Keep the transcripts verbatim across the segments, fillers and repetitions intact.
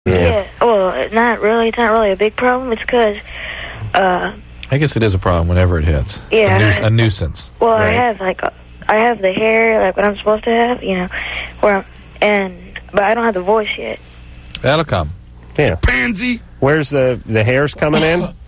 Yeah. Yeah. Well, not really. It's not really a big problem. It's because, uh, I guess it is a problem whenever it hits. Yeah. It's a, nu- a nuisance. well, Right. I have like, a, I have the hair like what I'm supposed to have, you know, where, I'm, and but I don't have the voice yet. That'll come. Yeah. Pansy. Where's the the hairs coming in? Uh,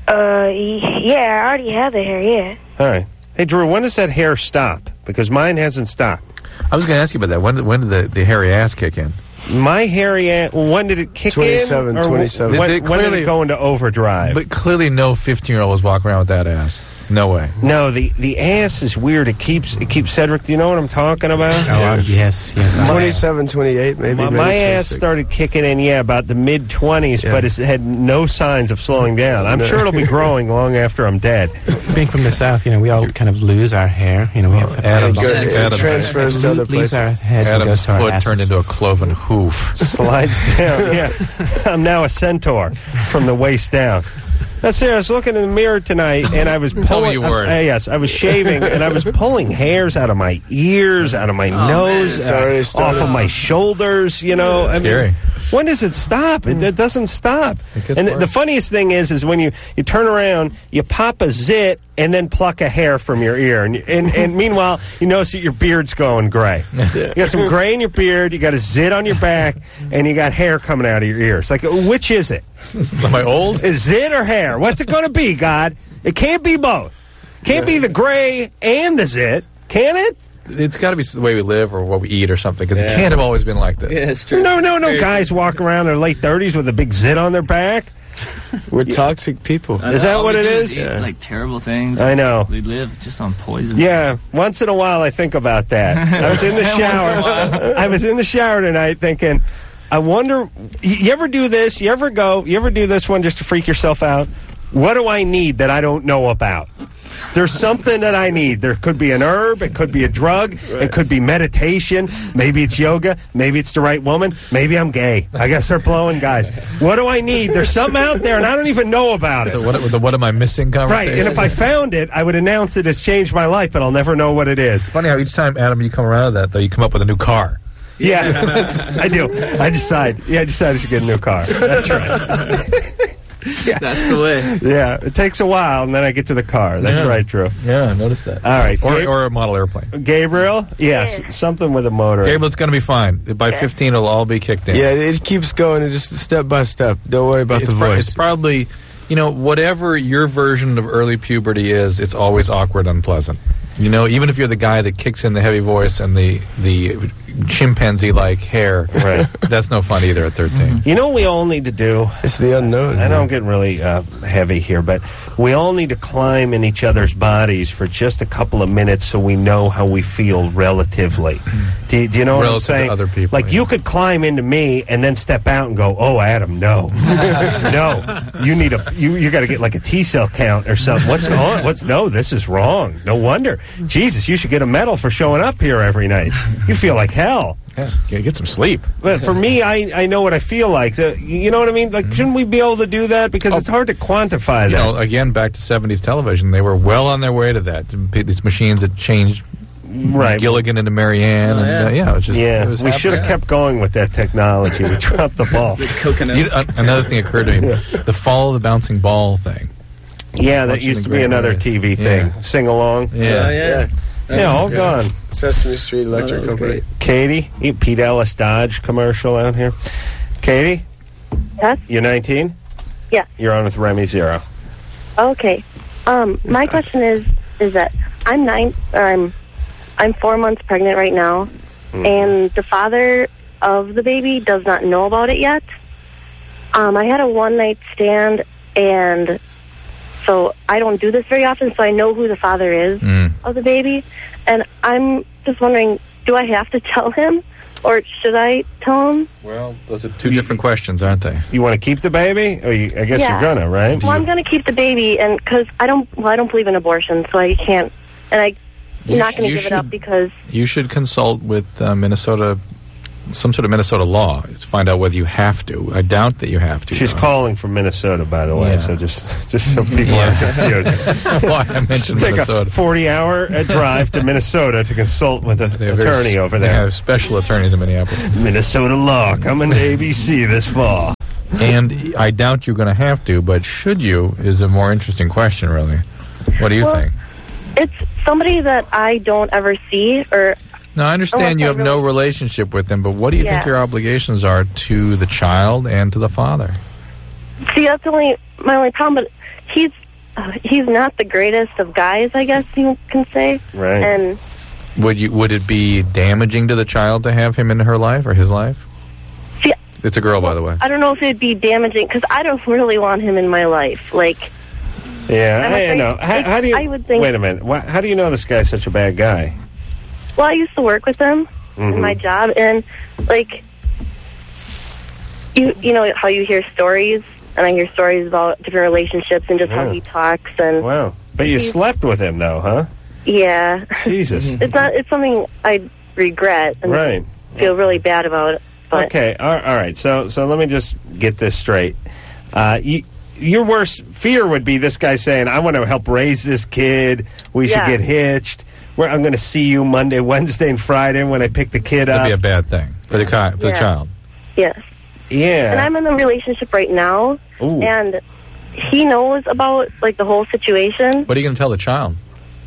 y- yeah, I already have the hair. Yeah. All right. Hey, Drew, when does that hair stop? Because mine hasn't stopped. I was going to ask you about that. When did, when did the, the hairy ass kick in? My hairy ass, when did it kick twenty-seven, in? Or twenty-seven. When, They- they when did clearly- it go into overdrive? But clearly no fifteen-year-old was walking around with that ass. No way. No, the, the ass is weird. It keeps, it keeps, Cedric, do you know what I'm talking about? Oh, um, yes, yes. twenty-seven, twenty-eight, maybe. My, maybe my ass twenty-six. started kicking in, yeah, about the mid-twenties, Yeah. but it's had no signs of slowing down. I'm No. sure it'll be growing long after I'm dead. Being from the South, you know, we all kind of lose our hair. You know, we have Adam's- our- It Adam- transfers to other leaves places. our heads and goes Adam's to our foot asses. turned into a cloven hoof. Slides down, yeah. I'm now a centaur from the waist down. That's it. I was looking in the mirror tonight, and I was pulling. Tell me you weren't. Uh, yes, I was shaving, and I was pulling hairs out of my ears, out of my nose, It's uh, already off started. of my shoulders. You know, I Scary. mean, when does it stop? It, it doesn't stop. It gets And the, worse. the funniest thing is, is when you, you turn around, you pop a zit, and then pluck a hair from your ear, and and, and meanwhile, you notice that your beard's going gray. You got some gray in your beard, you got a zit on your back, and you got hair coming out of your ears. Like, which is it? Am I old? Is it or hair? What's it going to be, God? It can't be both. Can't be the gray and the zit, can it? It's got to be the way we live or what we eat or something, because it Yeah. can't have always been like this. Yeah, it's true. No, no, no. Very Guys walk around in their late thirties with a big zit on their back. We're toxic people. I Is know, that all what we it do is? eat, Yeah. Like terrible things. I know. We live just on poison. Yeah, once in a while I think about that. I was in the Once in a shower. while. I was in the shower tonight thinking, I wonder, you you ever do this? You ever go, you ever do this one just to freak yourself out? What do I need that I don't know about? There's something that I need. There could be an herb. It could be a drug. It could be meditation. Maybe it's yoga. Maybe it's the right woman. Maybe I'm gay. I guess they're blowing guys. What do I need? There's something out there, and I don't even know about it. So what, the what am I missing Right, conversation? and if I found it, I would announce it. It's changed my life, but I'll never know what it is. Funny how each time, Adam, you come around to that, though, you come up with a new car. Yeah, I do. I decide. Yeah, I decide I should get a new car. That's right. That's the way. Yeah, it takes a while, and then I get to the car. That's Yeah. right, Drew. Yeah, I noticed that. All right, Or, Gabe- or a model airplane. Gabriel? Yes, Yeah. something with a motor. Gabriel, it's going to be fine. By fifteen, it'll all be kicked in. Yeah, it keeps going, and just step by step. Don't worry about it's, the pro- voice. it's probably, you know, whatever your version of early puberty is, it's always awkward, unpleasant. You know, even if you're the guy that kicks in the heavy voice and the the chimpanzee-like hair, Right. that's no fun either at thirteen. You know what we all need to do? It's the unknown. I know I'm getting really uh, heavy here, but we all need to climb in each other's bodies for just a couple of minutes so we know how we feel relatively. Do you, do you know what I'm Relative to saying? other people, like yeah. you could climb into me and then step out and go, "Oh, Adam, no, no, you need a you you got to get like a T cell count or something. What's on? What's no? This is wrong. No wonder. Jesus, you should get a medal for showing up here every night. You feel like hell." Yeah, get, get some sleep. But for me, I, I know what I feel like. So, you know what I mean? Like, shouldn't we be able to do that? Because it's hard to quantify You that. know, again, back to seventies television, they were well on their way to that. These machines that changed Right. Gilligan into Marianne. Oh, and, yeah. uh, yeah, it was just, Yeah, it was we should have happening. kept going with that technology. We dropped the ball. The coconut. You, uh, another thing occurred to me: the follow the bouncing ball thing. Yeah, that Watching used the to be Great another Race. T V thing. Yeah. Sing along. Yeah, Oh, yeah. Yeah, all gone. Sesame Street Oh, Electric that was Company. great. Katie, you Pete Ellis Dodge commercial out here. Katie, Yes? you're nineteen? Yeah. You're on with Remy Zero. Okay. Um, my question is is that I'm nine or I'm I'm four months pregnant right now, and the father of the baby does not know about it yet. Um, I had a one night stand, and so I don't do this very often, so I know who the father is Mm. of the baby, and I'm just wondering, do I have to tell him, or should I tell him? Well, those are two different questions, aren't they? You want to keep the baby? Or you, I guess Yeah. you're gonna, right? Well, I'm going to keep the baby, and because I don't, well, I don't believe in abortion, so I can't, and I'm You not sh- going to you give it up should- because You should consult with uh, Minnesota some sort of Minnesota law to find out whether you have to. I doubt that you have to. She's though. calling from Minnesota, by the way, Yeah. so just just so people Yeah. aren't confused. Why I mentioned Take Minnesota. a forty-hour drive to Minnesota to consult with an They have very attorney s- over They there. have special attorneys in Minneapolis. Minnesota law coming to A B C this fall. And I doubt you're going to have to, but should you is a more interesting question, really. What do you Well, think? It's somebody that I don't ever see, or Now, I understand unless you I have no really- relationship with him, but what do you think Yeah. your obligations are to the child and to the father? see that's only my only problem. But he's uh, he's not the greatest of guys, I guess you can say. Right. And Would you? Would it be damaging to the child to have him in her life or his life? see, It's a girl, by the way. I don't know if it'd be damaging because I don't really want him in my life. Like, Yeah, I'm I, I afraid- know. How, like, how do you? I would think- Wait a minute. Why, how do you know this guy's such a bad guy? well, I used to work with him Mhm. in my job, and like, you you know how you hear stories, and I hear stories about different relationships and just Yeah. how he talks, and Wow. But you He's- slept with him, though, huh? yeah, Jesus. it's not. It's something I regret and Right. feel really bad about. But Okay. All, all right. So, so let me just get this straight. Uh, you, your worst fear would be this guy saying, "I want to help raise this kid. We should Yeah. get hitched. Where I'm going to see you Monday, Wednesday, and Friday when I pick the kid That'd up." be a bad thing for the chi- for Yeah. the child. yes, yeah. and I'm in a relationship right now, Ooh. and he knows about like the whole situation. What are you going to tell the child?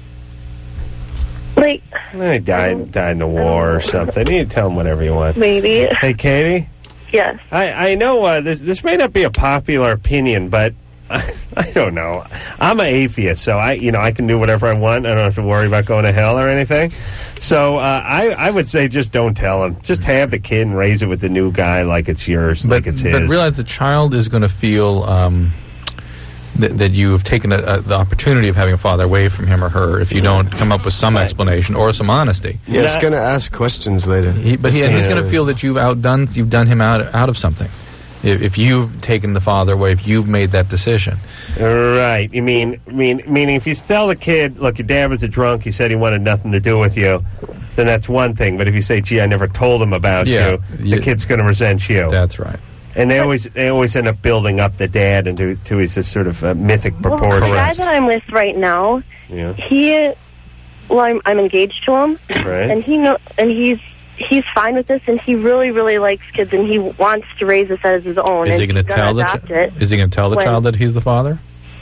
Like He died, died in the war or something. You can tell him whatever you want. maybe Hey, Katie. yes. I, I know uh, this this may not be a popular opinion, but I, I don't know. I'm an atheist, so I you know I can do whatever I want. I don't have to worry about going to hell or anything. So uh, I I would say just don't tell him. Just have the kid and raise it with the new guy like it's yours, like it's his. But realize the child is going to feel um, that, that you have taken a, a, the opportunity of having a father away from him or her if you don't come up with some explanation or some honesty. Yeah, it's That- going to ask questions later. He, but he, and he's going to feel that you've outdone, you've done him out out of something. If, if you've taken the father away, if you've made that decision. Right. You mean mean meaning if you tell the kid, look, your dad was a drunk. He said he wanted nothing to do with you. Then that's one thing. But if you say, "Gee, I never told him about Yeah, you," the you- kid's going to resent you. That's right. And they always they always end up building up the dad into to his this sort of uh, mythic Well, the proportions. guy that I'm with right now, Yeah. he, well, I'm, I'm engaged to him, Right. and he know, and he's he's fine with this, and he really, really likes kids, and he wants to raise this as his own. Is and he going to he's tell the adopt chi- it. Is he going to tell the when- child that he's the father?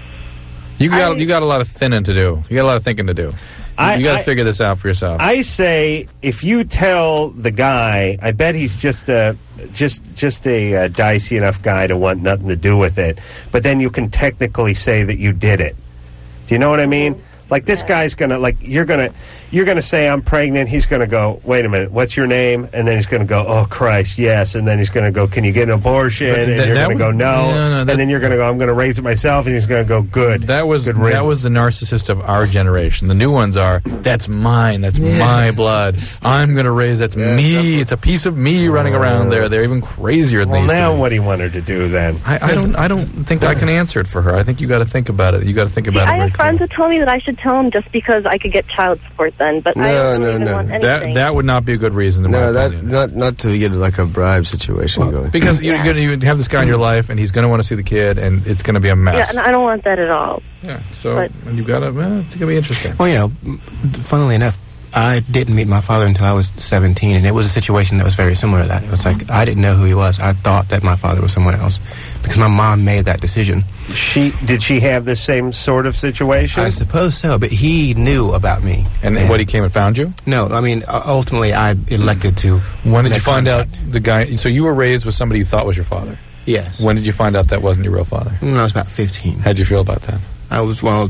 You got I- you got a lot of thinning to do. You got a lot of thinking to do. I- you got to I- figure this out for yourself. I say if you tell the guy, I bet he's just a just just a uh, dicey enough guy to want nothing to do with it. But then you can technically say that you did it. Do you know what I mean? Like this guy's gonna like you're gonna you're gonna say I'm pregnant. He's gonna go, wait a minute, what's your name? And then he's gonna go, oh Christ, yes. And then he's gonna go, can you get an abortion? But And that- you're that gonna was- go, no. no, no, and that- then you're gonna go, I'm gonna raise it myself. And he's gonna go, good. That was good that riddance. was the narcissist of our generation. The new ones are that's mine, that's my blood. I'm going to raise that's Yeah, me. definitely. It's a piece of me running around there. They're even crazier than Well, they used now to be. what do you want her to do then? I, I don't. I don't think I can answer it for her. I think you got to think about it. You got to think See, about I it. Very have friends clearly. that tell me that I should tell him just because I could get child support then, but I No, don't no, really even no. want That anything. that would not be a good reason. In No, my that opinion. not not to get like a bribe situation going. Because you're Yeah. going to you have this guy in your life, and he's going to want to see the kid, and it's going to be a yeah, mess. and I don't want that at all. Yeah, so But- and you got to. Well, it's going to be interesting. Well, you know, m- funnily enough, I didn't meet my father until I was seventeen, and it was a situation that was very similar to that. It was like I didn't know who he was. I thought that my father was someone else because my mom made that decision. She did she have the same sort of situation? I suppose so, but he knew about me. And what he came and found you? No, I mean, u- ultimately, I elected to. When did you make find out contact. the guy? So you were raised with somebody you thought was your father. Yes. When did you find out that wasn't your real father? When I was about fifteen. How'd you feel about that? I was well.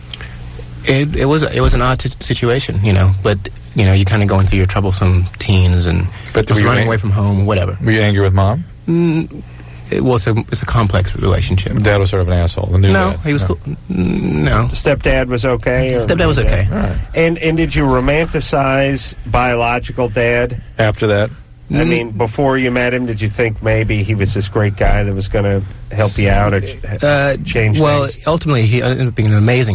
It it was it was an odd t- situation, you know. But you know, you're kind of going through your troublesome teens and But just were you running ang- away from home, whatever. Were you angry with mom? Mm, it was a it's a complex relationship. Dad was sort of an asshole. The new No, dad. he was No. cool. Mm, No, Stepdad was okay. Or stepdad was okay. All right. And and did you romanticize biological dad? After that, I mean, before you met him, did you think maybe he was this great guy that was going to help you out or ch- Uh, change well, things? ultimately, he ended up being an amazing guy.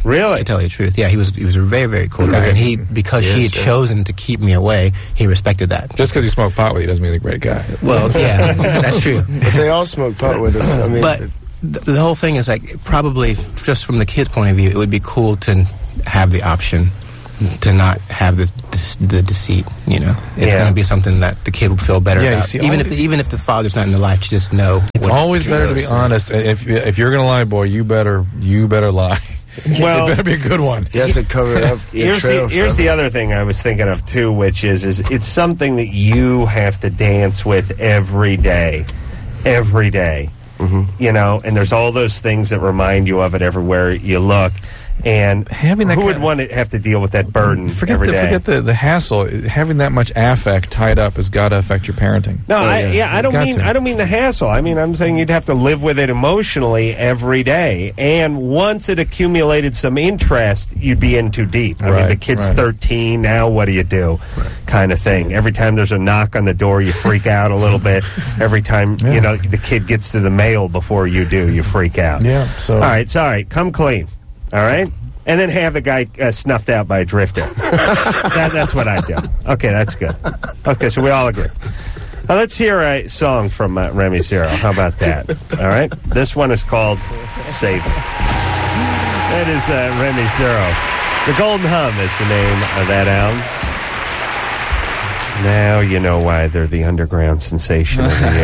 Really? To tell you the truth, yeah, he was he was a very very cool guy, and he because Yes, he had yeah. chosen to keep me away, he respected that. Just because you smoke pot with you doesn't mean he's a great guy. Well, yeah, that's true. But they all smoke pot with us. I mean, But th- the whole thing is like probably just from the kid's point of view, it would be cool to have the option to not have the the, the deceit. You know, it's Yeah. going to be something that the kid would feel better Yeah, you about. see, even all if the, the- even if the father's not in the life, to just know. It's what always the better truth to be is. honest. If if you're gonna lie, boy, you better you better lie. Well- it better be a good one. you have to cover it up. your Here's trail the, here's the forever. other thing I was thinking of too, which is is it's something that you have to dance with every day, every day. Mm-hmm. You know, and there's all those things that remind you of it everywhere you look. And Having that who would kind- want to have to deal with that burden Forget every the day? forget the, the hassle. Having that much affect tied up has got to affect your parenting. No, I, yeah. yeah, I don't Got mean to. I don't mean the hassle. I mean I'm saying you'd have to live with it emotionally every day. And once it accumulated some interest, you'd be in too deep. I mean, Right, the kid's right. thirteen now. What do you do? Kind of thing. Every time there's a knock on the door, you freak out a little bit. Every time Yeah. you know the kid gets to the mail before you do, you freak out. Yeah. So All right, sorry. Come clean. All right. And then have the guy uh, snuffed out by a drifter. that, that's what I do. Okay, that's good. Okay, so we all agree. Uh, let's hear a song from uh, Remy Zero. How about that? All right? This one is called Save It. That is uh, Remy Zero. The Golden Hum is the name of that album. Now you know why they're the underground sensation of the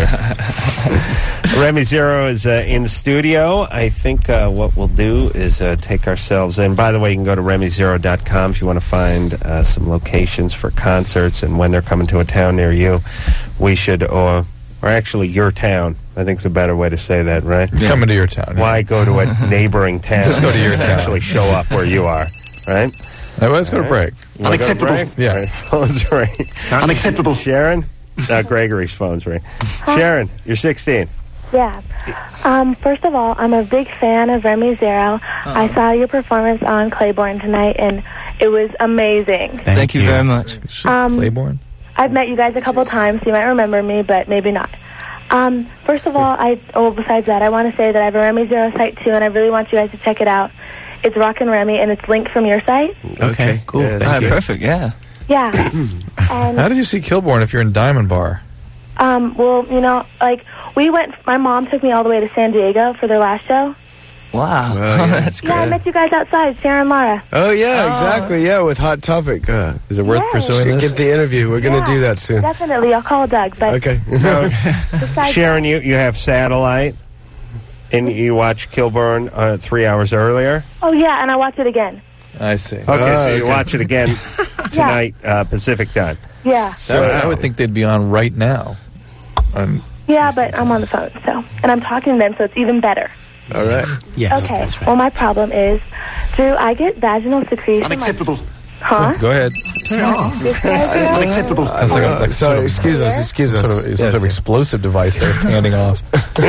year. Remy Zero is uh, in studio. I think uh, what we'll do is uh, take ourselves in. By the way, you can go to remy zero dot com if you want to find uh, some locations for concerts and when they're coming to a town near you. We should, uh, or actually your town. I think it's a better way to say that, right? coming to your town. yeah. Why go to a neighboring town? Just go to your and town. Actually show up where you are, right? Now, let's go to break. You wanna go to break? Yeah. All right, phone's ring. Unacceptable. Sharon? Uh, Gregory's phone's ring. Sharon, you're sixteen. Yeah. Um, first of all, I'm a big fan of Remy Zero. I saw your performance on Claiborne tonight, and it was amazing. Thank, Thank you very much. Um, Claiborne. I've met you guys a couple times, so you might remember me, but maybe not. Um, first of all, I oh, besides that, I want to say that I have a Remy Zero site, too, and I really want you guys to check it out. It's Rockin' Remy, and it's linked from your site. Okay, cool. Yeah, Thank Ah, you. perfect, yeah. Yeah. and How did you see Kilborn if you're in Diamond Bar? Um, well, you know, like, we went, my mom took me all the way to San Diego for their last show. Wow. Well, yeah. That's Yeah, I great. met you guys outside, Sarah and Laura. Oh yeah, Oh. exactly. Yeah, with Hot Topic. Uh, Is it worth Yes. pursuing should this? get the interview. We're gonna Yeah, do that soon. Definitely, I'll call Doug. But Okay. besides Sharon, you, you have satellite, and you watch Kilburn uh, three hours earlier. oh, yeah, and I watched it again. I see. Okay, Ah, so you okay. watch it again tonight, uh, Pacific time. Yeah. So I would think they'd be on right now. Um, Yeah, but I'm on the phone, so. And I'm talking to them, so it's even better. All right. Yes, Okay, that's right. well, my problem is, Drew, I get vaginal secretion. Unacceptable. Like, huh? go ahead. This guy's Unacceptable. That's like a, Uh, like sorry, sort of, excuse us. Excuse us. sort of, some Yes, sort of yes. explosive device they're handing off.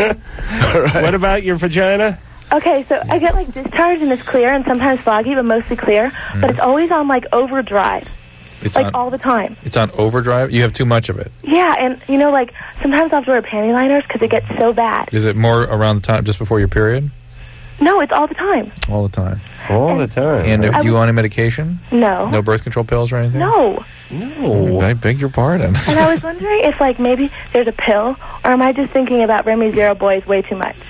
What about your vagina? Okay, so I get, like, discharge, and it's clear, and sometimes foggy, but mostly clear. But it's always on, like, overdrive, It's like, on. all the time. It's on overdrive. You have too much of it. Yeah, and, you know, like, sometimes I have to wear panty liners because it gets so bad. Is it more around the time just before your period? No, it's all the time. All the time. All the time. And I are you would- on any medication? No. No birth control pills or anything? No. no. I beg your pardon. And I was wondering if, like, maybe there's a pill, or am I just thinking about Remy Zero boys way too much?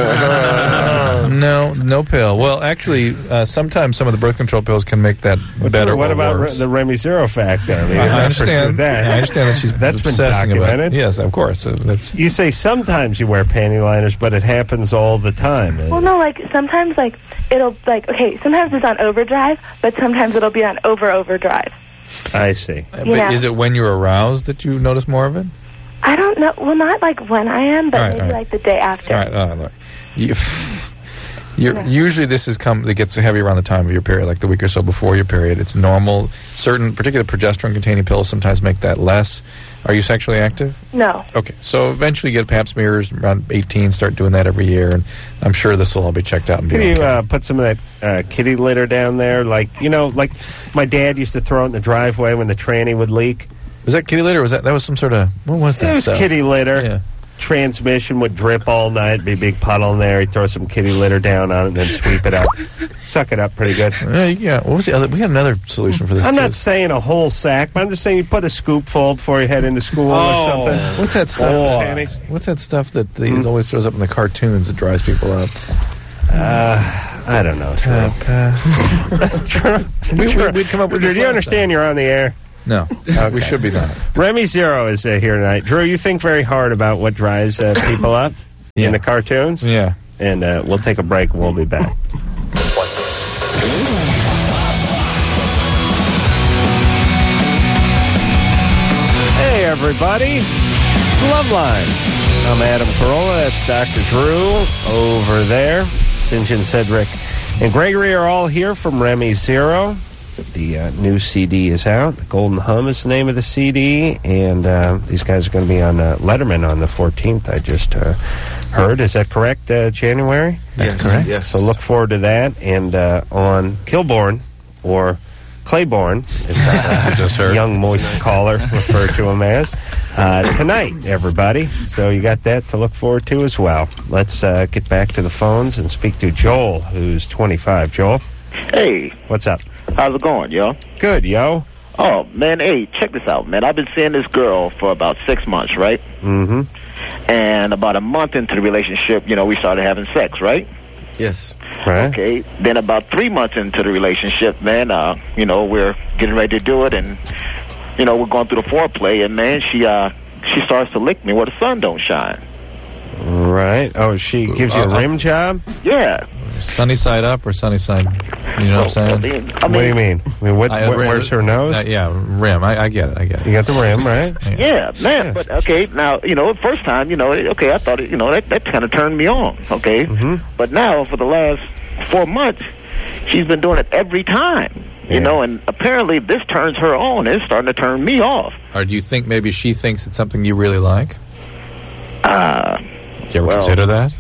no, no pill. Well, actually, uh, sometimes some of the birth control pills can make that better What or about worse. Re- the Remy Zero factor? I, mean, I, you've I not understand. pursued that. I understand that she's That's been obsessing about it. documented. Yes, of course. Uh, that's You say sometimes you wear panty liners, but it happens all the time. Well, no, like, sometimes, like, it'll, like, okay, sometimes it's on overdrive, but sometimes it'll be on over-overdrive. I see. Uh, Yeah. But is it when you're aroused that you notice more of it? I don't know. Well, not, like, when I am, but All right, maybe, all right. like, the day after. All right. Uh, look, you, you're, Yeah. usually this is come. It gets heavy around the time of your period, like the week or so before your period. It's normal. Certain particular progesterone-containing pills sometimes make that less. Are you sexually active? No. Okay, so eventually you get pap smears around eighteen. Start doing that every year, and I'm sure this will all be checked out and be Can you okay. uh, put some of that uh, kitty litter down there? Like, you know, like my dad used to throw it in the driveway when the tranny would leak. Was that kitty litter? Or was that that was some sort of what was that? It was stuff? kitty litter. Yeah. transmission would drip all night, be a big puddle in there. He'd throw some kitty litter down on it and then sweep it up. Suck it up pretty good. Yeah, yeah. What was the other? We got another solution for this. I'm too. not saying a whole sack, but I'm just saying you put a scoop full before you head into school or something. What's that stuff? Oh. Panties. What's that stuff that he mm. always throws up in the cartoons that dries people up? Uh, I don't know. Tap, uh, we, we, we'd come up with. Do this you understand? time. You're on the air. No, okay. We should be not. Remy Zero is uh, here tonight. Drew, you think very hard about what dries uh, people up yeah. in the cartoons? Yeah. And uh, we'll take a break. We'll be back. Hey, everybody. It's Loveline. I'm Adam Carolla. That's Doctor Drew over there. St. John Cedric and Gregory are all here from Remy Zero. The uh, new C D is out. Golden Hum is the name of the C D, and uh, these guys are going to be on uh, Letterman on the fourteenth. I just uh, heard. Is that correct, uh, January? That's Yes, correct. yes. So look forward to that. And uh, on Kilborn, or Claiborne, as uh, just heard. young moist caller referred to him as, uh, tonight, everybody. So you got that to look forward to as well. Let's uh, get back to the phones and speak to Joel, who's twenty-five. Joel? Hey, What's up? how's it going, yo? Good, yo. Oh, man, hey, check this out, man. I've been seeing this girl for about six months, right? Mm-hmm. And about a month into the relationship, you know, we started having sex, right? Yes. Right. Okay. Then about three months into the relationship, man, uh, you know, we're getting ready to do it, and, you know, we're going through the foreplay, and, man, she, uh, she starts to lick me where the sun don't shine. Right. Oh, she gives you a Uh, rim job? Yeah. Sunny side up or sunny side? You know what I'm I saying? mean, I What do you mean, mean? I mean what, I- what- rim- where's her nose? Uh, yeah, rim. I, I get it. I get it. You got the rim, right? yeah, man, but, okay, now, you know, the first time, you know, okay, I thought, it, you know, that, that kind of turned me on, okay? Mm-hmm. But now, for the last four months, she's been doing it every time, you Yeah. know, and apparently this turns her on. It's starting to turn me off. Or do you think maybe she thinks it's something you really like? Uh, Do you ever Well, consider that?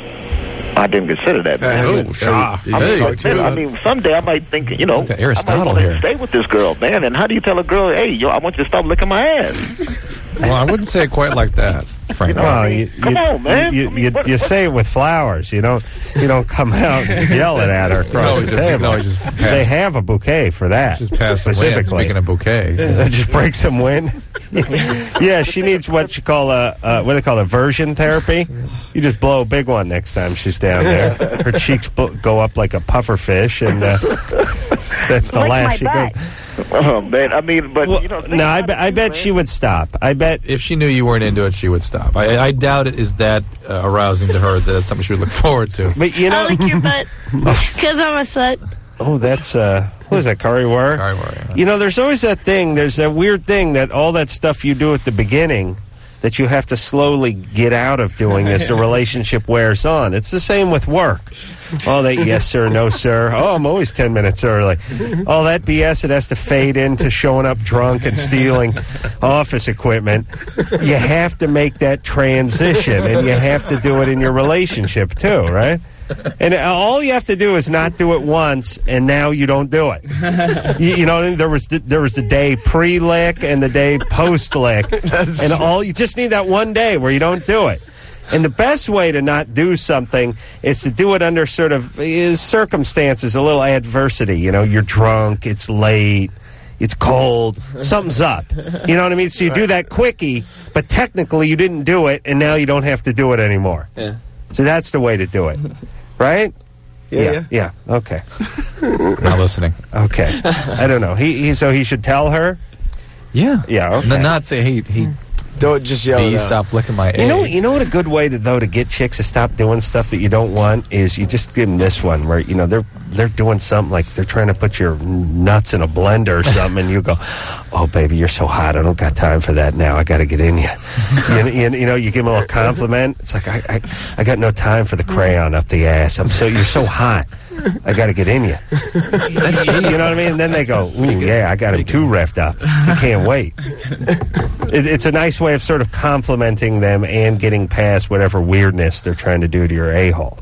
I didn't consider that, man. have Oh, you- shock. have you- Hey, have you talked to Man, her? I mean, someday I might think, you know, Look at I Aristotle might want here. to stay with this girl, man. And how do you tell a girl, hey, yo, I want you to stop licking my ass? Well, I wouldn't say it quite like that, frankly. Well, you, Come you, on, man. You, I mean, you, what- you what- say it with flowers. You don't. You don't come out and yell it at her across No, the you just- table. no, you just pass. They have a bouquet for that. Just pass some wind. specifically. Speaking of bouquet. Just break some wind. Yeah, she needs what you call a uh, what do they call it, aversion therapy. You just blow a big one next time she's down there. Her cheeks bl- go up like a puffer fish, and uh, that's the Lick last my she butt. goes. Oh, man, I mean, but, Well, you know, think no, I, about be, it I too, bet man. she would stop. I bet. If she knew you weren't into it, she would stop. I, I doubt it is that uh, arousing to her that that's something she would look forward to. But you know, I lick your butt because I'm a slut. oh, that's uh, who is that? Curry War. Curry War, yeah. You know, there's always that thing. There's that weird thing that all that stuff you do at the beginning that you have to slowly get out of doing as the relationship wears on. It's the same with work. All that yes sir, no sir. Oh, I'm always ten minutes early. All that B S that has to fade into showing up drunk and stealing office equipment. You have to make that transition, and you have to do it in your relationship too, right? And all you have to do is not do it once, and now you don't do it. You, you know, there was the, there was the day pre-lick and the day post-lick, and all you just need that one day where you don't do it. And the best way to not do something is to do it under sort of is circumstances, a little adversity. You know, you're drunk, it's late, it's cold, something's up. You know what I mean? So you do that quickie, but technically you didn't do it, and now you don't have to do it anymore. Yeah. So that's the way to do it, right? Yeah, yeah. yeah. Okay, Not listening. okay. I don't know. He, he so he should tell her. Yeah. Yeah, okay. N- not say, hey, he, Don't just yell it please out. stop licking my You know, egg. you know what a good way to though to get chicks to stop doing stuff that you don't want is you just give them this one where you know they're they're doing something like they're trying to put your nuts in a blender or something, and you go, "Oh, baby, you're so hot. I don't got time for that now. I got to get in you." you, you. You know, you give them a little compliment. It's like I, I I got no time for the crayon up the ass. I'm so you're so hot. I got to get in you. You know what I mean? And then they go, "Ooh, yeah, I got him too reffed up. He can't wait." It, it's a nice way of sort of complimenting them and getting past whatever weirdness they're trying to do to your a-hole.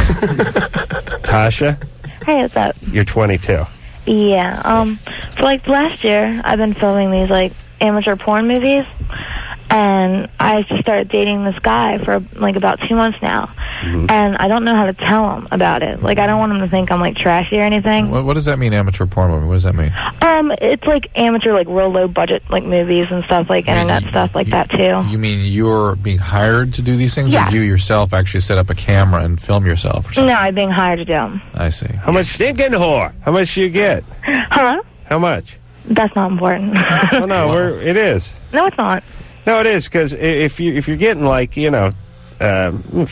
Tasha, Hey, what's up? you're twenty-two. Yeah, um, for like last year, I've been filming these like amateur porn movies, and and I just started dating this guy for like about two months now, Mm-hmm. and I don't know how to tell him about it. Like, I don't want him to think I'm like trashy or anything. What, what does that mean, amateur porn movie? What does that mean? Um, it's like amateur, like real low budget, like movies and stuff, like internet stuff like that too. You mean you're being hired to do these things, Yeah. or you yourself actually set up a camera and film yourself? Or something? No, I'm being hired to do them. I see. How much stinking whore? How much do you get? Huh? How much? That's not important. Well, no, we're, it is. No, it's not. No, it is because if you if you're getting like you know um,